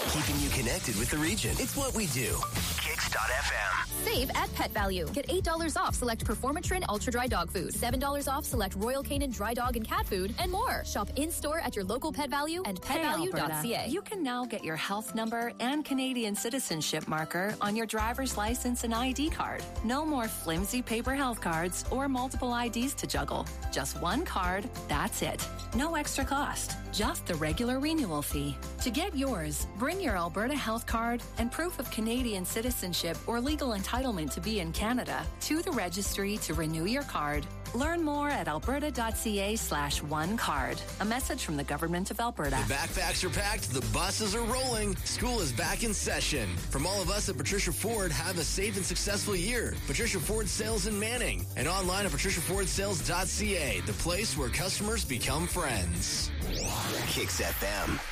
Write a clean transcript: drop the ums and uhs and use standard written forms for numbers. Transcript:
keeping you connected with the region. It's what we do. Kicks.fm. Save at Pet Value. Get $8 off select Performatrin Ultra Dry Dog Food, $7 off select Royal Canin Dry Dog and Cat Food, and more. Shop in-store at your local Pet Value and petvalue.ca. You can now get your health number and Canadian citizenship marker on your driver's license and ID card. No more flimsy paper health cards or multiple IDs to juggle. Just one card, that's it. No extra cost, just the regular renewal fee. To get yours, bring your Alberta health card and proof of Canadian citizenship or legal entitlement to be in Canada to the registry to renew your card. Learn more at alberta.ca/onecard. A message from the Government of Alberta. The backpacks are packed, the buses are rolling, school is back in session. From all of us at Patricia Ford, have a safe and successful year. Patricia Ford Sales in Manning and online at patriciafordsales.ca, the place where customers become friends. Kicks FM.